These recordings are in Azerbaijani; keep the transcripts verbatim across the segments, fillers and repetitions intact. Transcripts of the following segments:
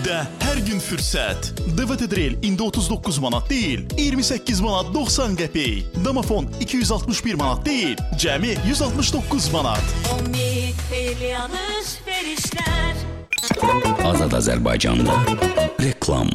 Dildə hər gün fürsət. D V T Drill indi otuz doqquz manat deyil, iyirmi səkkiz manat doxsan qəpik. Domofon iki yüz altmış bir manat deyil, cəmi yüz altmış doqquz manat. Umid el yanlış verişlər. Azad Azərbaycanda reklam.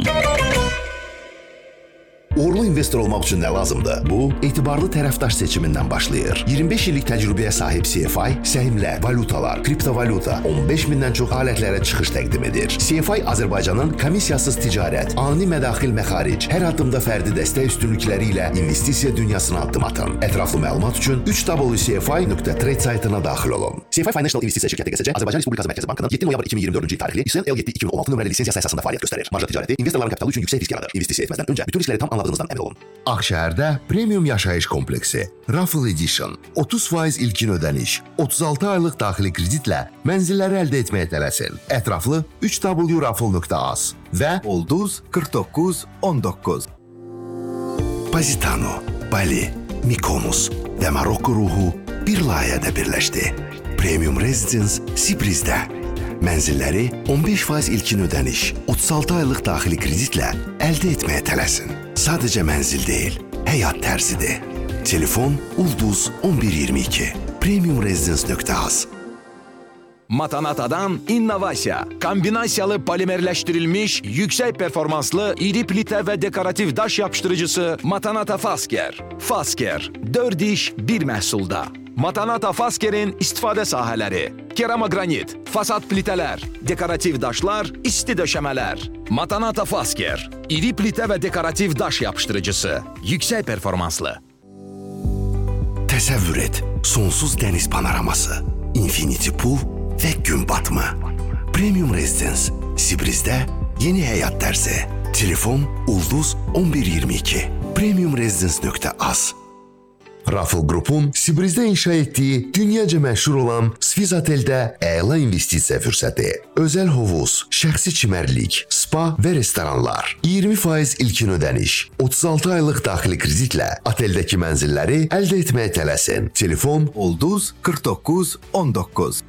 Uğurlu investor olmaq üçün nə lazımdır? Bu, etibarlı tərəfdaş seçimindən başlayır. iyirmi beş illik təcrübəyə sahib C F I, səhmlər, valutalar, kriptovalyuta, on beş mindən çox alətlərə çıxış təqdim edir. C F I Azərbaycanın komissiyasız ticarət, ani mədaxil məxaric, hər addımda fərdi dəstək üstünlükləri ilə investisiya dünyasına addım atın. Ətraflı məlumat üçün üç w c f i nöqtə trade saytına daxil olun. C F I Financial İnvestisiya şirkəti G S C Azərbaycan Respublikası Mərkəzi Bankının yeddi noyabr iki min iyirmi dördüncü il tarixli İSN L yeddi iki min on altı nömrəli lisensiyası əsasında fəaliyyət göstərir. Marja ticarəti investorların kapitalı üçün yüksək risk yaradır. İnvestisiya etməzdən öncə bütün riskləri tam anladığınızdan əmin olun. Ağşəhərdə premium yaşayış kompleksi Raffle Edition otuz faiz ilkin ödəniş, otuz altı aylıq daxili kreditlə mənzilləri əldə etməyə tələsin. Ətraflı üç w raffle nöqtə az və Ulduz qırx doqquz on doqquz. Positano, Bali, Mykonos və Marokko ruhu bir layihədə birləşdi. Premium Residence Sibrizdə. Mənzilləri on beş faiz ilkin ödəniş, otuz altı aylıq daxili kreditlə əldə etməyə tələsin. Sadəcə mənzil deyil, həyat tərzidir. Telefon Ulduz on bir iyirmi iki. premium residence nöqtə az. Matanata'dan innovasiya, kombinasiyalı polimerləşdirilmiş, yüksək performanslı, iri plitə və dekorativ daş yapışdırıcısı Matanata Fasker. Fasker, dörd iş bir məhsulda. Matanata Fasker'in istifadə sahələri: keramogranit, fasad plitələr, dekorativ daşlar, isti döşəmələr. Matanata Fasker, iri plitə və dekorativ daş yapışdırıcısı, yüksək performanslı. Təsəvvür et, sonsuz dəniz panoraması, infinity pool və gün batımı. Premium Residence, Sibrizdə yeni həyat tərzi. Telefon Ulduz on bir iyirmi iki. premium residence nöqtə az. Raffle Group'un Sibrizdə inşa etdiyi dünyaca məşhur olan Svizotel'də əla investisiya fürsəti. Özəl hovuz, şəxsi çimərlik, spa və restoranlar. iyirmi faiz ilkin ödəniş, otuz altı aylıq daxili kreditlə oteldəki mənzilləri əldə etməyə tələsin. Telefon Ulduz qırx doqquz on doqquz.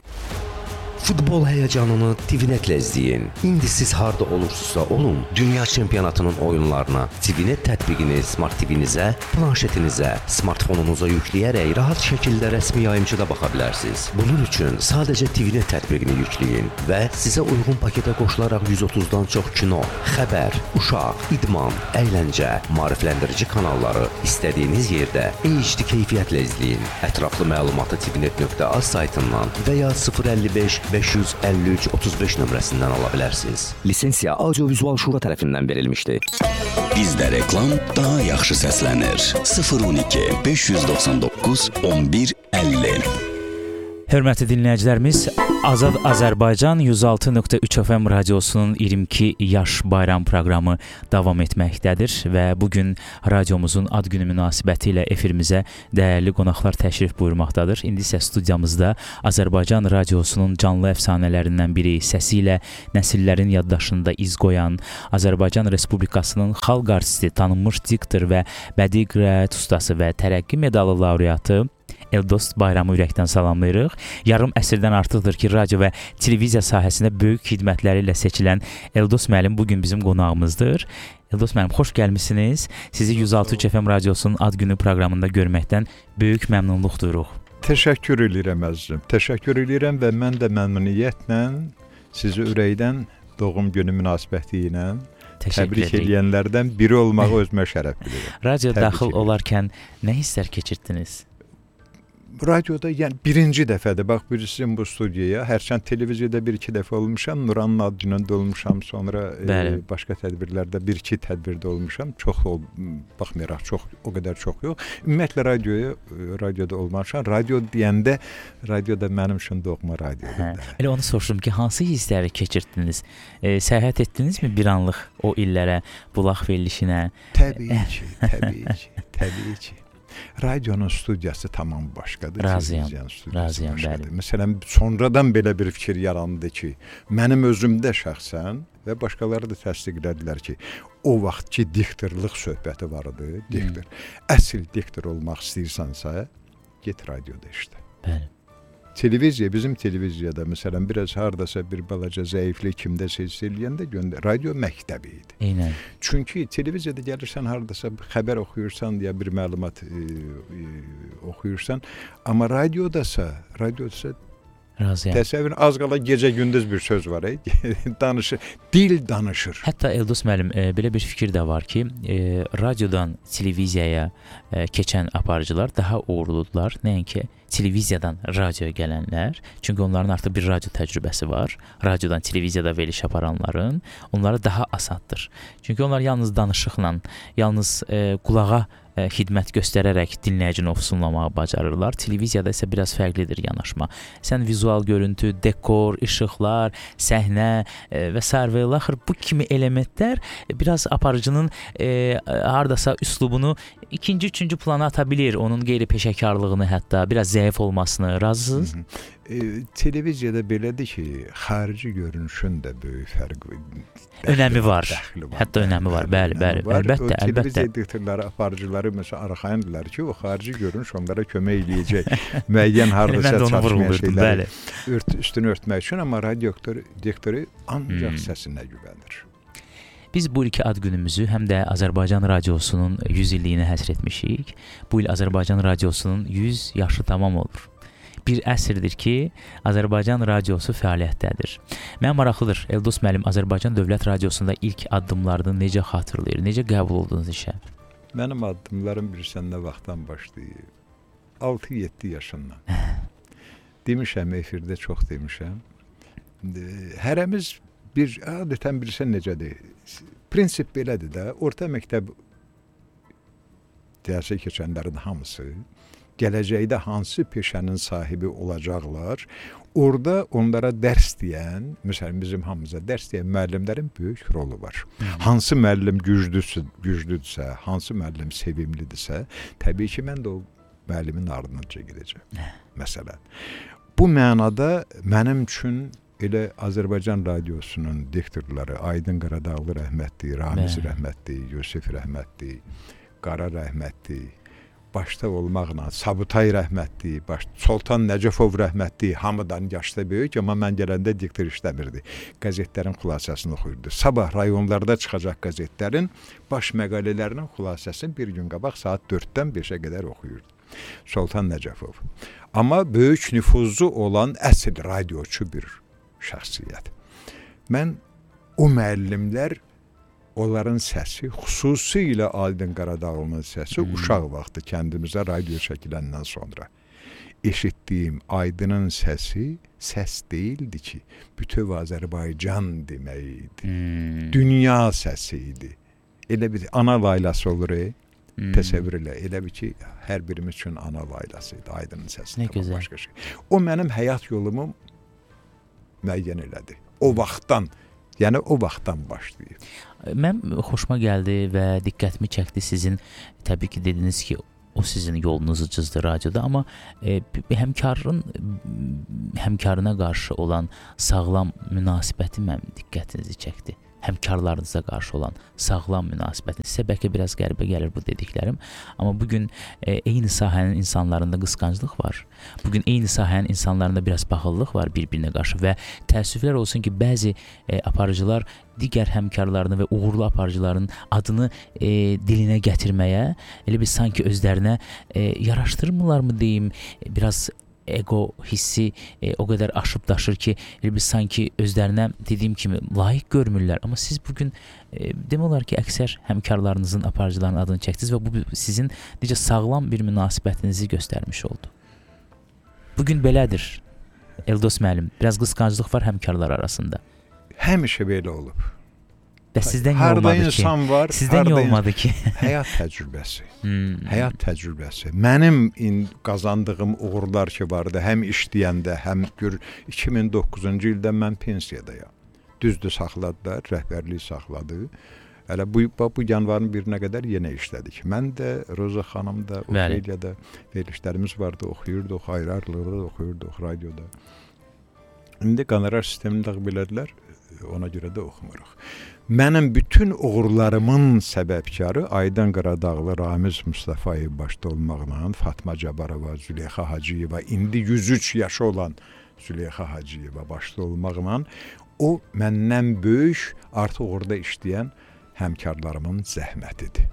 Futbol həyəcanını T V Net-lə izləyin. İndi siz harda olursunuzsa olun, dünya çempionatının oyunlarına T V Net tətbiqini Smart T V-nizə, planşetinizə, smartfonunuza yükləyərək rahat şəkildə rəsmi yayımçıda baxa bilərsiniz. Bunun üçün sadəcə T V Net tətbiqini yükləyin və sizə uyğun paketə qoşularaq yüz otuzdan çox kino, xəbər, uşaq, idman, əyləncə, maarifləndirici kanalları istədiyiniz yerdə H D keyfiyyətlə izləyin. Ətraflı məlumatı T V Net nöqtə az saytından və ya sıfır əlli beş beş yüz əlli üç otuz beş nömrəsindən ala bilərsiniz. Lisensiya Audiovizual Şura tərəfindən verilmişdir. Bizdə reklam daha yaxşı səslənir. sıfır on iki beş yüz doxsan doqquz on bir əlli. Hörmətli dinləyicilərimiz, Azad Azərbaycan yüz altı nöqtə üç F M radiosunun iyirmi iki yaş bayram proqramı davam etməkdədir və bugün radiomuzun ad günü münasibəti ilə efirimizə dəyərli qonaqlar təşrif buyurmaqdadır. İndi isə studiyamızda Azərbaycan radiosunun canlı əfsanələrindən biri, səsi ilə nəsillərin yaddaşında iz qoyan, Azərbaycan Respublikasının xalq artisti, tanınmış diktor və bədii qiraət ustası və tərəqqi medalı laureatı Eldost Bayramı ürəkdən salamlayırıq. Yarım əsrdən artıqdır ki, radio və televiziya sahəsində böyük xidmətləri ilə seçilən Eldost müəllim bugün bizim qonağımızdır. Eldost müəllim, xoş gəlmisiniz. Sizi yüz altı F M radiosunun ad günü proqramında görməkdən böyük məmnunluq duyuruq. Təşəkkür edirəm əzizim. Təşəkkür edirəm və mən də məmnuniyyətlə sizi ürəkdən doğum günü münasibəti ilə təbrik edənlərdən biri olmağı özümə şərəf bilirəm. Radio daxil olarkən nə hisslər keçirdiniz? Radioda, yəni birinci dəfədir, bax bilirsin bu studiyaya, hərçənd televiziyada bir-iki dəfə olmuşam, Nuranın adında olmuşam, sonra e, başqa tədbirlərdə bir-iki tədbirdə olmuşam, çox ol, baxmayaraq, çox, o qədər çox yox. Ümumiyyətlə radioya, radioda olmuşam, radio deyəndə, radioda mənim üçün doğma radiodur. Elə onu soruşdum ki, hansı hissləri keçirdiniz? E, səyahət etdinizmi bir anlıq o illərə, bulaq verilişinə? Təbii ki, təbii ki, təbii ki. Radionun studiyası tamam başqadır. Razıyam, razıyam, bəli. Məsələn, sonradan belə bir fikir yarandı ki, mənim özümdə şəxsən və başqaları da təsdiqlədilər ki, o vaxt ki, diktorluq söhbəti vardı, diktor. Hmm. Əsl diktor olmaq istəyirsənsə, get radioda işlə. Bəli. televiziya, bizim televiziyada məsələn biraz hardasa bir balaca zəiflik kimdəsə hiss eləyəndə göndər. Radio məktəbi idi. Eynən. Çünki televiziyada gəlirsən hardasa xəbər oxuyursan ya bir məlumat e, e, oxuyursan, amma radiodasa, radiodasa razıyam. Təsəvvür az qala gecə-gündüz bir söz var, ey. danışır, dil danışır. Hətta Eldos müəllim e, belə bir fikir də var ki, e, radiodan televiziyaya e, keçən aparıcılar daha uğurludular, nəinki televiziyadan radioya gələnlər. Çünki onların artıq bir radio təcrübəsi var. Radiodan televiziyada veriliş aparanların onlara daha asaddır. Çünki onlar yalnız danışıqla, yalnız e, qulağa e, xidmət göstərərək dinləyicini ofsunlamağı bacarırlar. Televiziyada isə biraz fərqlidir yanaşma. Sən vizual görüntü, dekor, işıqlar, səhnə e, və sair və ilaxır bu kimi elementlər biraz aparıcının e, hardasa üslubunu ikinci, üçüncü plana ata bilir. Onun qeyri-peşəkarlığını, hətta biraz zəif olmasını. Razısınız? E, televiziyada belədir ki, xarici görünüşün də böyük fərqi önəmi var. var. Hətta önəmi var. Bəli, bəli, var. əlbəttə, o əlbəttə. Televiziya editörləri, aparıcıları məsələn arxayındılar ki, o xarici görünüş onlara kömək eləyəcək. Müəyyən hardasa çatışmayan şeyləri ört, üstünü örtmək üçün, amma radio direktoru ancaq hmm. səsinə güvənir. Biz bu ilki ad günümüzü həm də Azərbaycan radiosunun yüz illiyinə həsr etmişik. Bu il Azərbaycan radiosunun yüz yaşı tamam olur. Bir əsrdir ki, Azərbaycan radiosu fəaliyyətdədir. Mənə maraqlıdır, Eldos müəllim Azərbaycan Dövlət Radiosunda ilk addımlarını necə xatırlayır, necə qəbul oldunuz işə? Mənim addımlarım bilirsən nə vaxtdan başlayıb? altı yeddi yaşından. Demişəm, efirdə çox demişəm. Hərəmiz bir, adətən bilirsən necədir? Prinsip belədir də, orta məktəb dərsə keçənlərin hamısı gələcəkdə hansı peşənin sahibi olacaqlar, orada onlara dərs deyən, məsələn bizim hamımıza dərs deyən müəllimlərin böyük rolu var. Hı-hı. Hansı müəllim güclüdürsə, güclüdürsə, hansı müəllim sevimlidirsə, təbii ki, mən də o müəllimin ardınca gedəcəm. Məsələn, bu mənada mənim üçün elə Azərbaycan radiosunun diktorları Aydın Qaradağlı rəhmətli, Ramiz rəhmətli, Yusif rəhmətli, Qara rəhmətli, başda olmaqla Sabutay rəhmətli, baş, Soltan Nəcəfov rəhmətli, hamıdan yaşda böyük, amma mən gələndə diktor işləmirdi. Qəzetlərin xülasəsini oxuyurdu. Sabah rayonlarda çıxacaq qəzetlərin baş məqalələrinin xülasəsini bir gün qabaq saat dörddən beşə qədər oxuyurdu. Soltan Nəcəfov. Amma böyük nüfuzlu olan əsl radioçu bir şəxsiyyət. Mən o müəllimlər, onların səsi, xüsusilə Aydın Qaradağlının səsi, hmm. uşaq vaxtı kəndimizə radio çəkiləndən sonra eşitdiyim Aydının səsi, səs deyildi ki, bütöv Azərbaycan demək idi. Hmm. Dünya səsi idi. Elə bir ana laylası olur, e? Hmm. Təsəvvür elə, elə bir ki, hər birimiz üçün ana laylası idi, Aydının səsi. Nə gözəl. Başqa şey. O mənim həyat yolumu müəyyən elədi. O vaxtdan, yəni o vaxtdan başlayıb. Mən xoşuma gəldi və diqqətimi çəkdi sizin, təbii ki, dediniz ki, o sizin yolunuzu cızdı radioda, amma e, həmkarın həmkarına qarşı olan sağlam münasibəti mənim diqqətinizi çəkdi. Həmkarlarınıza qarşı olan sağlam münasibətin. Sizə bəlkə biraz qəribə gəlir bu dediklərim, amma bugün e, eyni sahənin insanlarında qısqanclıq var. Bugün eyni sahənin insanlarında biraz baxıllıq var bir-birinə qarşı və təəssüflər olsun ki, bəzi e, aparıcılar digər həmkarlarını və uğurlu aparıcıların adını e, dilinə gətirməyə, elə bir sanki özlərinə e, yaraşdırmırlarmı deyim, e, biraz ego hissi e, o qədər aşıb daşır ki, biz sanki özlərinə dediyim kimi layiq görmürlər. Amma siz bugün e, demək olar ki, əksər həmkarlarınızın, aparıcıların adını çəkdiniz və bu sizin necə sağlam bir münasibətinizi göstərmiş oldu. Bugün belədir, Eldos müəllim. Biraz qısqanclıq var həmkarlar arasında. Həmişə belə olub. Və sizdən olmadı ki, var, sizdən olmadı ki. Həyat təcrübəsi, hmm. həyat təcrübəsi. Mənim in, qazandığım uğurlar ki vardı, həm işləyəndə, həm gör, iki min doqquzuncu ildə mən pensiyadayam. Düzdür, saxladılar, rəhbərlik saxladı. Hələ bu, bu yanvarın birinə qədər yenə işlədik. Mən də, Roza xanım da, Ofeliya verilişlərimiz vardı, oxuyurduq, ayrı-ayrılıqda oxuyurduq radioda. İndi qonorar sistemini də bilədilər. ona görə də oxumuruq. Mənim bütün uğurlarımın səbəbkarı Aydın Qaradağlı, Ramiz Mustafayev başda olmaqla, Fatma Cabbarova, Züleyxa Hacıyeva, indi yüz üç yaşı olan Züleyxa Hacıyeva başda olmaqla o məndən böyük, artıq orada işləyən həmkarlarımın zəhmətidir.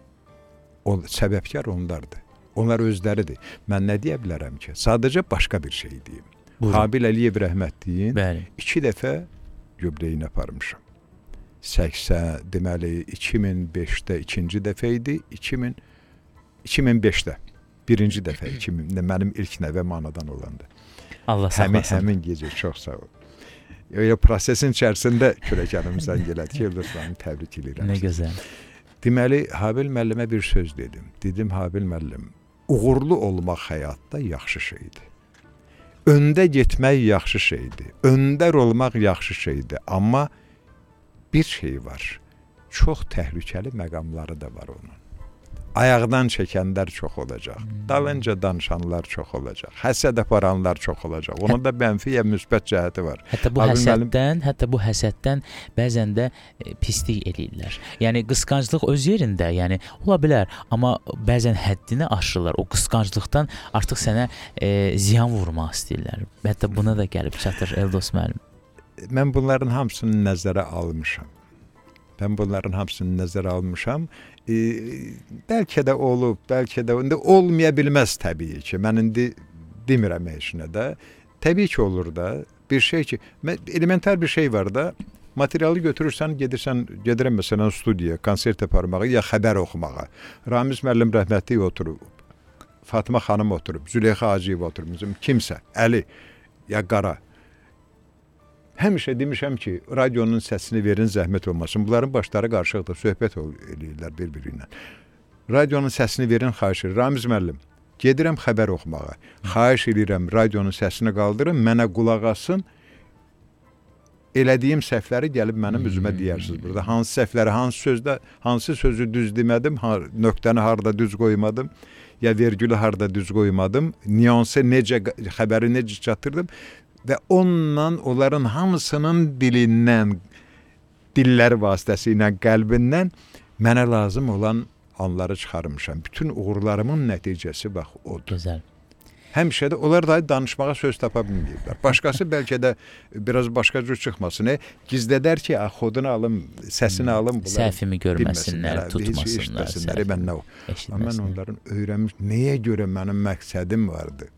O səbəbkar onlardır. Onlar özləridir. Mən nə deyə bilərəm ki? Sadəcə başqa bir şey deyim. Habil Əliyev rəhmətliyin iki dəfə göbləyin aparmışam. səksən, deməli iki min beşdə ikinci dəfə idi, iki min, iki min beşdə birinci dəfə, iki mində mənim ilk nəvəm anadan olanda. Allah saxlasın. Həmin, həmin gecə çox sağ ol. O prosesin içərisində kürəkənimizdən gələt ki, Eldoslarını təbrik edirəm. Nə gözəl. Deməli, Habil müəllimə bir söz dedim. Dedim, Habil müəllim, uğurlu olmaq həyatda yaxşı şeydir. Öndə getmək yaxşı şeydir. Öndər olmaq yaxşı şeydir. Amma bir şey var, çox təhlükəli məqamları da var onun. Ayaqdan çəkənlər çox olacaq, dalınca danışanlar çox olacaq, həsəd aparanlar çox olacaq. Onun da mənfi ya müsbət cəhəti var. Hətta bu həsəddən, hətta bu həsəddən bəzən də pislik eləyirlər. Yəni qısqanclıq öz yerində, yəni ola bilər, amma bəzən həddini aşırırlar. O qısqanclıqdan artıq sənə e, ziyan vurmaq istəyirlər. Hətta buna da gəlib çatır Eldos müəllim. Mən bunların hamısını nəzərə almışam. Mən bunların hamısını nəzərə almışam. E, bəlkə də olub, bəlkə də indi olmaya bilməz təbii ki. Mən indi demirəm heç nə də. Təbii ki olur da. Bir şey ki, elementar bir şey var da. Materialı götürürsən, gedirsən, gedirəm məsələn studiyaya, konsert aparmağa ya xəbər oxumağa. Ramiz müəllim rəhmətli oturub, Fatıma xanım oturub, Züleyxa Hacıyev oturub, kimsə, Əli ya Qara. Həmişə demişəm ki, radionun səsini verin, zəhmət olmasın. Bunların başları qarşılıqda söhbət eləyirlər bir-biri ilə. Radionun səsini verin, xahiş edirəm. Ramiz müəllim, gedirəm xəbər oxumağa. Xahiş edirəm, radionun səsini qaldırın, mənə qulaq asın. Elədiyim səhvləri gəlib mənim üzümə deyərsiniz burada. Hansı səhvləri, hansı sözdə, hansı sözü düz demədim, nöqtəni harda düz qoymadım, ya vergülü harda düz qoymadım, nüansı necə, xəbəri necə çatdırdım. Və onunla, onların hamısının dilindən, dilləri vasitəsilə, qəlbindən mənə lazım olan anları çıxarmışam. Bütün uğurlarımın nəticəsi bax odur. Gözəl. Həmişə də onlar da danışmağa söz tapa bilməyiblər. Başqası bəlkə də biraz başqa cür çıxmasın. E, gizlədər ki, xodunu alım, səsini alım. Səhvimi görməsinlər, tutmasınlar. Eşitməsinlər, mən nə o. Amma mən onların öyrənmiş, nəyə görə mənim məqsədim vardı?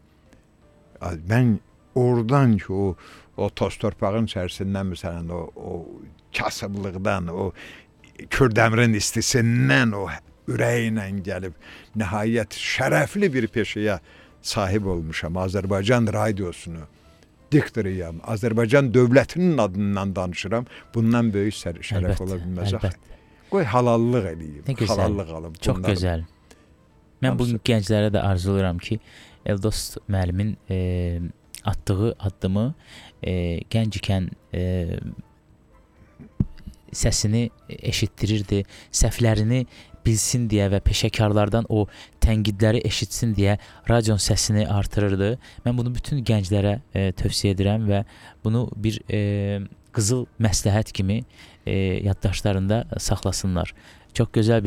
Mən oradan ki, o, o toz torpağın içərisindən, məsələn, o, o kasıblıqdan, o Kürdəmirin istisindən, o ürəklə gəlib, nəhayət şərəfli bir peşəyə sahib olmuşam. Azərbaycan radiosunu diktoriyam. Azərbaycan dövlətinin adından danışıram. Bundan böyük şərəf əlbət, ola bilməz. Əlbət. Qoy halallıq eləyim. Nə gözəl. Halallıq alım. Çox bunları. Gözəl. Mən bugün gənclərə də arzulayıram ki, Eldos müəllimin e, atdığı addımı e, gənc ikən e, səsini eşitdirirdi, səhvlərini bilsin deyə və peşəkarlardan o tənqidləri eşitsin deyə radionun səsini artırırdı. Mən bunu bütün gənclərə e, tövsiyə edirəm və bunu bir e, qızıl məsləhət kimi e, yaddaşlarında saxlasınlar. Çox gözəl bir